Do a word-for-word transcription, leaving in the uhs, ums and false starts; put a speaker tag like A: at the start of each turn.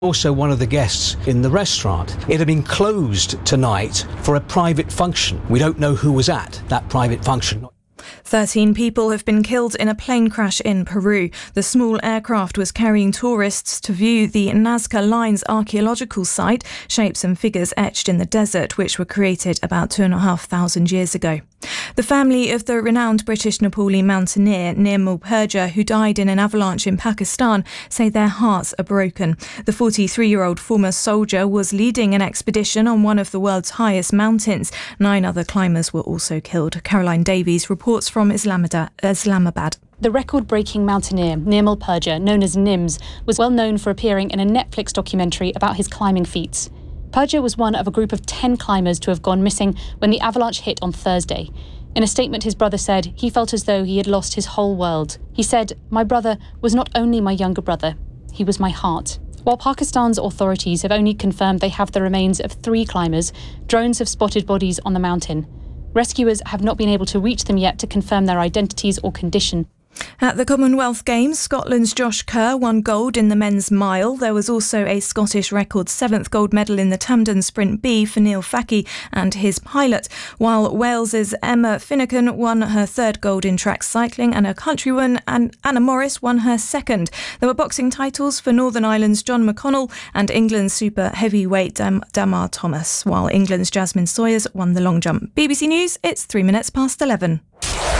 A: Also one of the guests in the restaurant. It had been closed tonight for a private function. We don't know who was at that private function.
B: Thirteen people have been killed in a plane crash in Peru. The small aircraft was carrying tourists to view the Nazca Lines archaeological site, shapes and figures etched in the desert, which were created about two and a half thousand years ago. The family of the renowned British Nepali mountaineer Nirmal Purja, who died in an avalanche in Pakistan, say their hearts are broken. The forty-three-year-old former soldier was leading an expedition on one of the world's highest mountains. Nine other climbers were also killed. Caroline Davies reports from Islamabad.
C: The record-breaking mountaineer Nirmal Purja, known as Nims, was well known for appearing in a Netflix documentary about his climbing feats. Purja was one of a group of ten climbers to have gone missing when the avalanche hit on Thursday. In a statement, his brother said he felt as though he had lost his whole world. He said, "My brother was not only my younger brother, he was my heart." While Pakistan's authorities have only confirmed they have the remains of three climbers, drones have spotted bodies on the mountain. Rescuers have not been able to reach them yet to confirm their identities or condition.
B: At the Commonwealth Games, Scotland's Josh Kerr won gold in the men's mile. There was also a Scottish record seventh gold medal in the Tamden Sprint B for Neil Facky and his pilot, while Wales's Emma Finnegan won her third gold in track cycling and her countrywoman Anna Morris won her second. There were boxing titles for Northern Ireland's John McConnell and England's super heavyweight Dam- Damar Thomas, while England's Jasmine Sawyers won the long jump. B B C News, it's three minutes past eleven.